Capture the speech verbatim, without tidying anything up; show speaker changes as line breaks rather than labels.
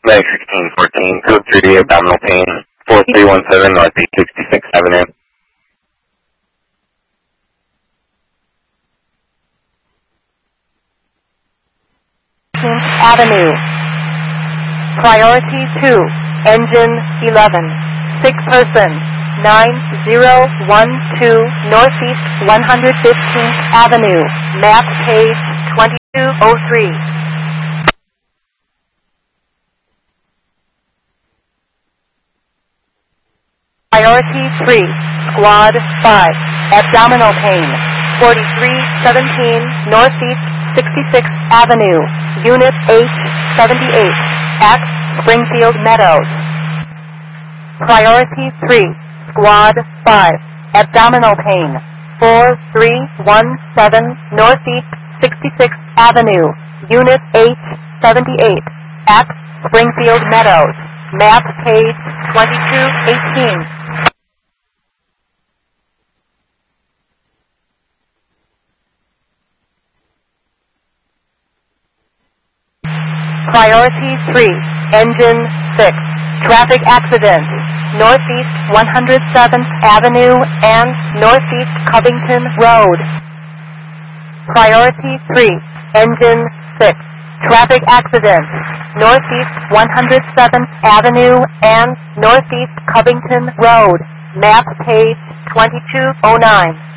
Meg sixteen fourteen, code three D, abdominal pain, four three one seven Northeast sixty-sixth Avenue.
Avenue. Priority two, engine eleven, sick person, nine zero one two Northeast one hundred fifteenth Avenue, map page twenty-two oh three. Priority three, Squad five, abdominal pain, forty-three seventeen Northeast sixty-sixth Avenue, Unit H seventy-eight, at Springfield Meadows. Priority three, Squad five, abdominal pain, four three one seven Northeast sixty-sixth Avenue, Unit H seventy-eight, at Springfield Meadows, map page twenty-two eighteen. Priority three, engine six, traffic accident, Northeast one hundred seventh Avenue and Northeast Covington Road. Priority three, engine six, traffic accident, Northeast one hundred seventh Avenue and Northeast Covington Road, map page twenty-two oh nine.